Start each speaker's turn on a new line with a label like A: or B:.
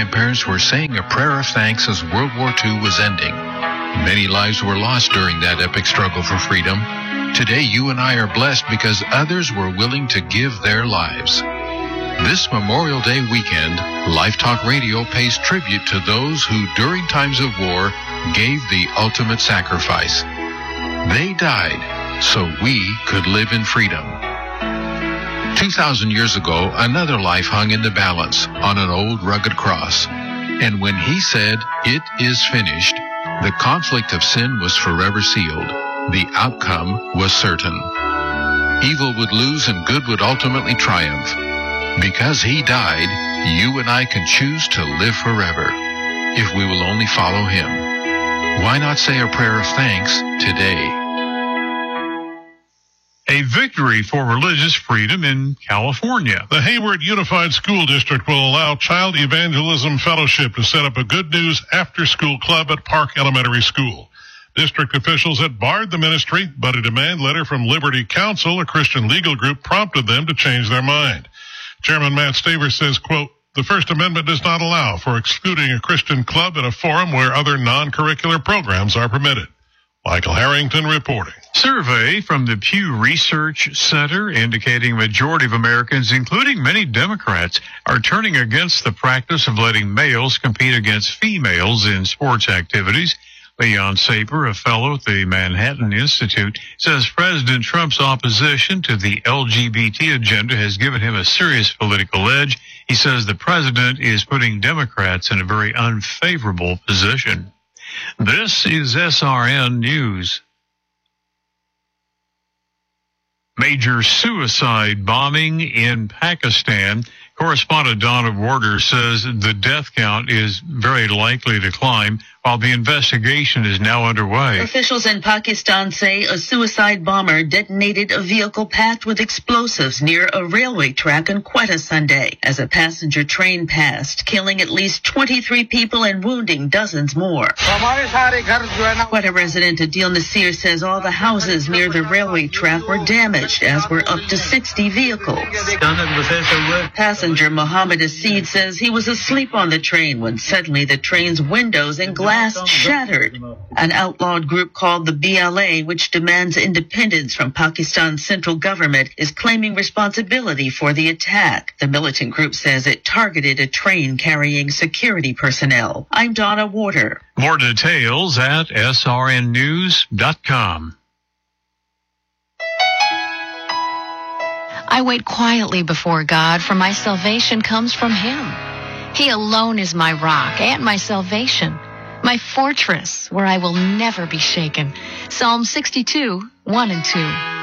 A: grandparents were saying a prayer of thanks as World War II was ending. Many lives were lost during that epic struggle for freedom. Today, you and I are blessed because others were willing to give their lives. This Memorial Day weekend, Life Talk Radio pays tribute to those who, during times of war, gave the ultimate sacrifice. They died so we could live in freedom. 2,000 years ago, another life hung in the balance on an old rugged cross. And when he said, "It is finished," the conflict of sin was forever sealed. The outcome was certain. Evil would lose and good would ultimately triumph. Because he died, you and I can choose to live forever, if we will only follow him. Why not say a prayer of thanks today?
B: A victory for religious freedom in California.
C: The Hayward Unified School District will allow Child Evangelism Fellowship to set up a Good News after-school club at Park Elementary School. District officials had barred the ministry, but a demand letter from Liberty Counsel, a Christian legal group, prompted them to change their mind. Chairman Matt Staver says, quote, "The First Amendment does not allow for excluding a Christian club in a forum where other non-curricular programs are permitted." Michael Harrington reporting.
B: Survey from the Pew Research Center indicating a majority of Americans, including many Democrats, are turning against the practice of letting males compete against females in sports activities. Leon Saper, a fellow at the Manhattan Institute, says President Trump's opposition to the LGBT agenda has given him a serious political edge. He says the president is putting Democrats in a very unfavorable position. This is SRN News. Major suicide bombing in Pakistan. Correspondent Donna Warder says the death count is very likely to climb while the investigation is now underway.
D: Officials in Pakistan say a suicide bomber detonated a vehicle packed with explosives near a railway track on Quetta Sunday as a passenger train passed, killing at least 23 people and wounding dozens more. Quetta resident Adil Nasir says all the houses near the railway track were damaged, as were up to 60 vehicles. Passenger Mohammed Asid says he was asleep on the train when suddenly the train's windows and glass shattered. An outlawed group called the BLA, which demands independence from Pakistan's central government, is claiming responsibility for the attack. The militant group says it targeted a train carrying security personnel. I'm Donna Warder.
B: More details at srnnews.com.
E: I wait quietly before God, for my salvation comes from him. He alone is my rock and my salvation, my fortress where I will never be shaken. Psalm 62, 1 and 2.